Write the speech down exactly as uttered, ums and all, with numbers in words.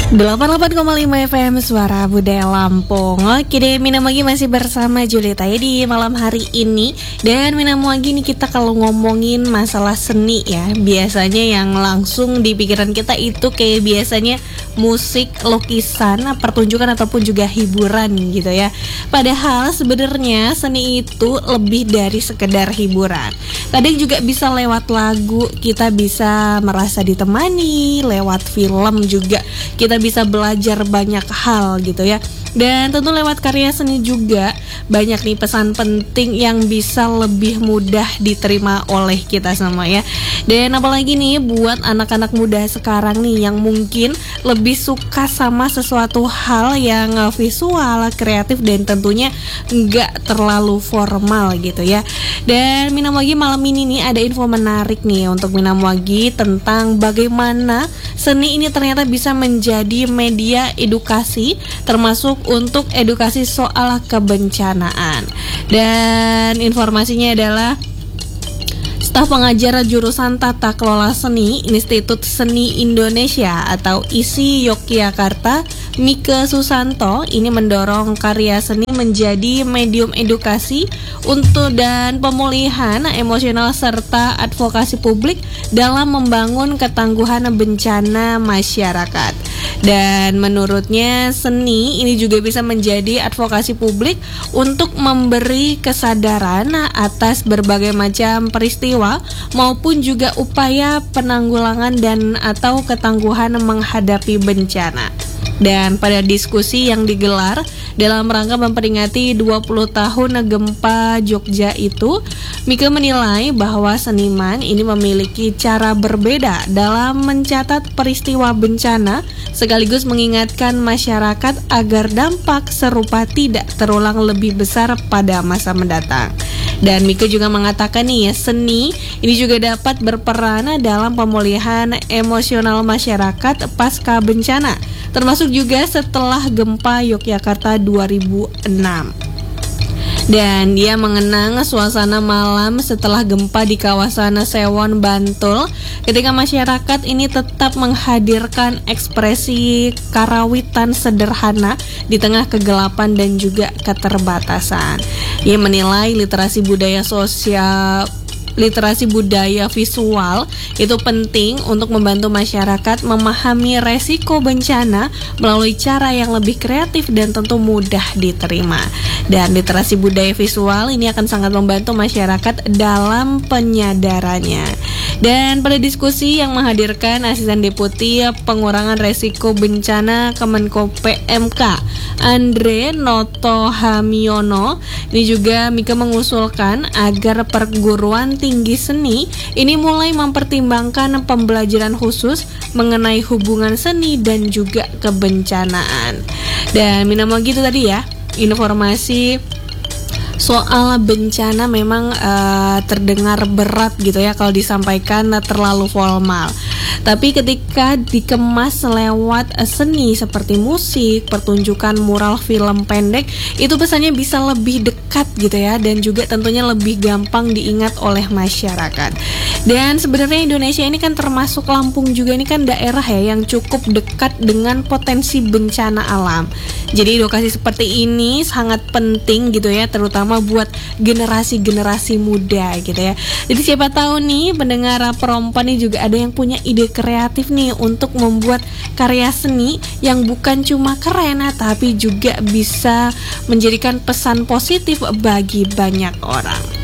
delapan puluh delapan koma lima F M Suara Budaya Lampung. Oke deh, Mina Moagi masih bersama Julieta ya di malam hari ini. Dan Mina Moagi nih, kita kalau ngomongin masalah seni ya, biasanya yang langsung di pikiran kita itu kayak biasanya musik, lukisan, pertunjukan ataupun juga hiburan gitu ya. Padahal sebenarnya seni itu lebih dari sekedar hiburan. Kadang juga bisa lewat lagu, kita bisa merasa ditemani, lewat film juga kita bisa belajar banyak hal gitu ya. Dan tentu lewat karya seni juga banyak nih pesan penting yang bisa lebih mudah diterima oleh kita semua ya. Dan apalagi nih buat anak-anak muda sekarang nih yang mungkin lebih suka sama sesuatu hal yang visual, kreatif dan tentunya nggak terlalu formal gitu ya. Dan Mina Moagi malam ini nih ada info menarik nih untuk Mina Moagi tentang bagaimana seni ini ternyata bisa menjadi media edukasi, termasuk untuk edukasi soal kebencanaan. Dan informasinya adalah staf pengajar jurusan Tata Kelola Seni Institut Seni Indonesia atau I S I Yogyakarta, Mike Susanto, ini mendorong karya seni menjadi medium edukasi untuk dan pemulihan emosional serta advokasi publik dalam membangun ketangguhan bencana masyarakat. Dan menurutnya seni ini juga bisa menjadi advokasi publik untuk memberi kesadaran atas berbagai macam peristiwa maupun juga upaya penanggulangan dan atau ketangguhan menghadapi bencana. Dan pada diskusi yang digelar dalam rangka memperingati dua puluh tahun gempa Jogja itu, Mika menilai bahwa seniman ini memiliki cara berbeda dalam mencatat peristiwa bencana sekaligus mengingatkan masyarakat agar dampak serupa tidak terulang lebih besar pada masa mendatang. Dan Mika juga mengatakan nih ya, seni ini juga dapat berperan dalam pemulihan emosional masyarakat pasca bencana, termasuk juga setelah gempa Yogyakarta dua ribu enam. Dan dia mengenang suasana malam setelah gempa di kawasan Sewon, Bantul, ketika masyarakat ini tetap menghadirkan ekspresi karawitan sederhana di tengah kegelapan dan juga keterbatasan. Ia menilai literasi budaya sosial Literasi budaya visual itu penting untuk membantu masyarakat memahami resiko bencana melalui cara yang lebih kreatif dan tentu mudah diterima. Dan literasi budaya visual ini akan sangat membantu masyarakat dalam penyadarannya. Dan pada diskusi yang menghadirkan Asisten Deputi Pengurangan Resiko Bencana Kemenko P M K Andre Noto Hamiono, ini juga Mika mengusulkan agar perguruan tinggi seni ini mulai mempertimbangkan pembelajaran khusus mengenai hubungan seni dan juga kebencanaan. Dan Mina Moagi itu tadi ya, informasi soal bencana memang uh, terdengar berat gitu ya kalau disampaikan uh, terlalu formal. Tapi ketika dikemas lewat uh, seni seperti musik, pertunjukan, mural, film pendek, itu pesannya bisa lebih dekat gitu ya, dan juga tentunya lebih gampang diingat oleh masyarakat. Dan sebenarnya Indonesia ini kan termasuk Lampung juga, ini kan daerah ya yang cukup dekat dengan potensi bencana alam. Jadi edukasi seperti ini sangat penting gitu ya, terutama buat generasi-generasi muda gitu ya. Jadi siapa tahu nih pendengar Perompa nih juga ada yang punya ide kreatif nih untuk membuat karya seni yang bukan cuma keren tapi juga bisa menjadikan pesan positif bagi banyak orang.